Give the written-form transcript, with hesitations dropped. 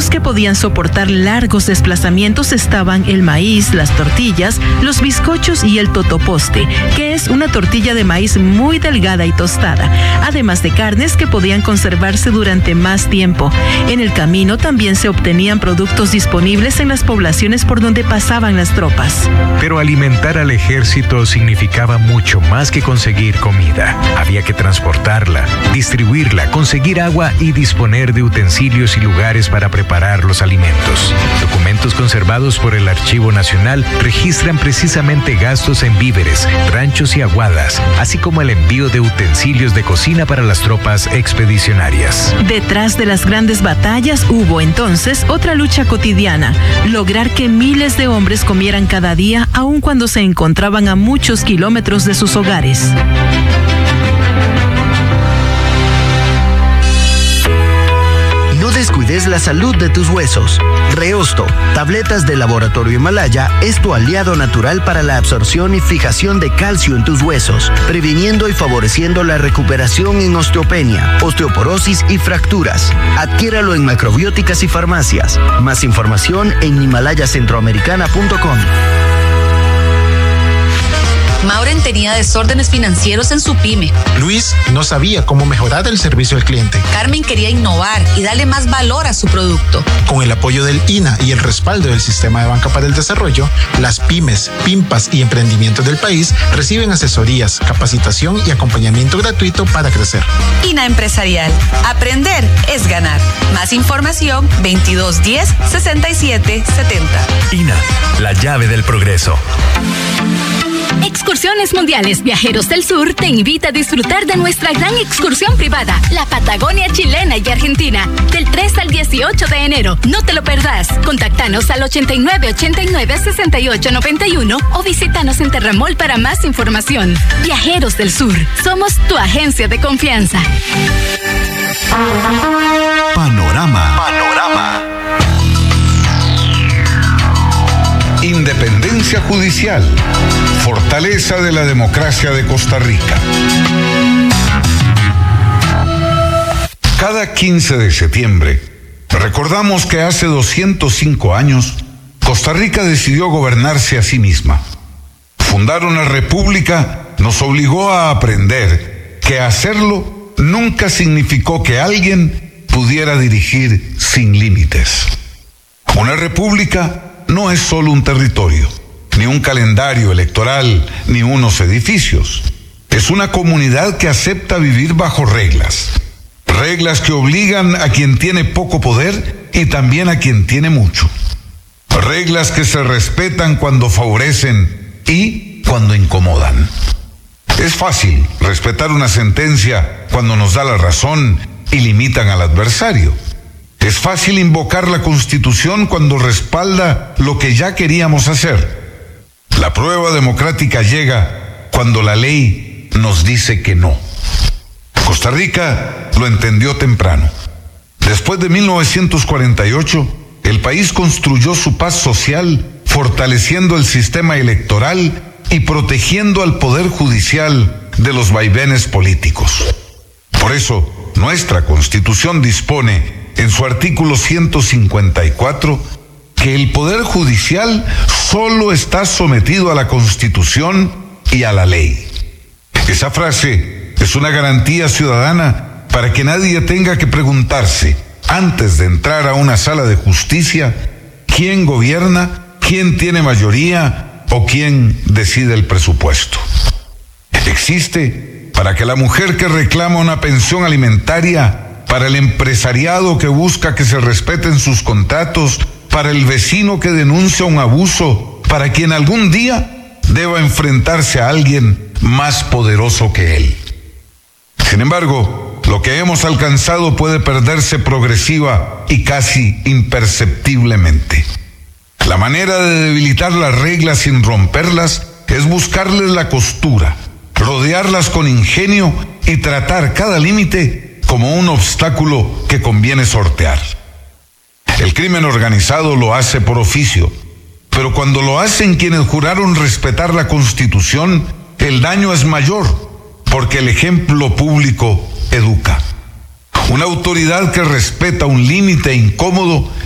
alimentos que podían soportar largos desplazamientos estaban el maíz, las tortillas, los bizcochos y el totoposte, que es una tortilla de maíz muy delgada y tostada, además de carnes que podían conservarse durante más tiempo. En el camino también se obtenían productos disponibles en las poblaciones por donde pasaban las tropas. Pero alimentar al ejército significaba mucho más que conseguir comida. Había que transportarla, distribuirla, conseguir agua y disponer de utensilios y lugares para preparar los alimentos. Documentos conservados por el Archivo Nacional registran precisamente gastos en víveres, ranchos y aguadas, así como el envío de utensilios de cocina para las tropas expedicionarias. Detrás de las grandes batallas hubo entonces otra lucha cotidiana: lograr que miles de hombres comieran cada día, aun cuando se encontraban a muchos kilómetros de sus hogares. No descuides la salud de tus huesos. Reosto, tabletas de Laboratorio Himalaya, es tu aliado natural para la absorción y fijación de calcio en tus huesos, previniendo y favoreciendo la recuperación en osteopenia, osteoporosis y fracturas. Adquiéralo en macrobióticas y farmacias. Más información en himalayacentroamericana.com. Maureen tenía desórdenes financieros en su pyme. Luis no sabía cómo mejorar el servicio al cliente. Carmen quería innovar y darle más valor a su producto. Con el apoyo del INA y el respaldo del Sistema de Banca para el Desarrollo, las pymes, PIMPAS y emprendimientos del país reciben asesorías, capacitación y acompañamiento gratuito para crecer. INA Empresarial. Aprender es ganar. Más información 2210 6770. INA, la llave del progreso. Excursiones Mundiales Viajeros del Sur te invita a disfrutar de nuestra gran excursión privada, la Patagonia chilena y argentina, del 3 al 18 de enero. No te lo perdás. Contáctanos al 8989-6891 o visítanos en Terramol para más información. Viajeros del Sur, somos tu agencia de confianza. Panorama. Independencia judicial, fortaleza de la democracia de Costa Rica. Cada 15 de septiembre, recordamos que hace 205 años, Costa Rica decidió gobernarse a sí misma. Fundar una república nos obligó a aprender que hacerlo nunca significó que alguien pudiera dirigir sin límites. Una república no es solo un territorio, ni un calendario electoral, ni unos edificios. Es una comunidad que acepta vivir bajo reglas. Reglas que obligan a quien tiene poco poder y también a quien tiene mucho. Reglas que se respetan cuando favorecen y cuando incomodan. Es fácil respetar una sentencia cuando nos da la razón y limitan al adversario. Es fácil invocar la Constitución cuando respalda lo que ya queríamos hacer. La prueba democrática llega cuando la ley nos dice que no. Costa Rica lo entendió temprano. Después de 1948, el país construyó su paz social, fortaleciendo el sistema electoral y protegiendo al Poder Judicial de los vaivenes políticos. Por eso, nuestra Constitución dispone en su artículo 154, que el Poder Judicial solo está sometido a la Constitución y a la ley. Esa frase es una garantía ciudadana para que nadie tenga que preguntarse, antes de entrar a una sala de justicia, quién gobierna, quién tiene mayoría o quién decide el presupuesto. Existe para que la mujer que reclama una pensión alimentaria, para el empresariado que busca que se respeten sus contratos, para el vecino que denuncia un abuso, para quien algún día deba enfrentarse a alguien más poderoso que él. Sin embargo, lo que hemos alcanzado puede perderse progresiva y casi imperceptiblemente. La manera de debilitar las reglas sin romperlas es buscarles la costura, rodearlas con ingenio y tratar cada límite como un obstáculo que conviene sortear. El crimen organizado lo hace por oficio, pero cuando lo hacen quienes juraron respetar la Constitución, el daño es mayor, porque el ejemplo público educa. Una autoridad que respeta un límite incómodo